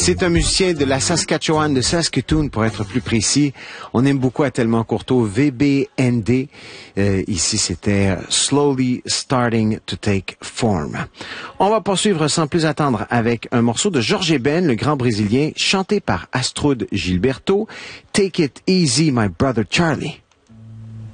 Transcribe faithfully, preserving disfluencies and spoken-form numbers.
C'est un musicien de la Saskatchewan, de Saskatoon pour être plus précis. On aime beaucoup Tellement Courteau, V B N D. Euh, ici, c'était Slowly Starting to Take Form. On va poursuivre sans plus attendre avec un morceau de Jorge Ben, le grand Brésilien, chanté par Astrud Gilberto. Take it easy, my brother Charlie.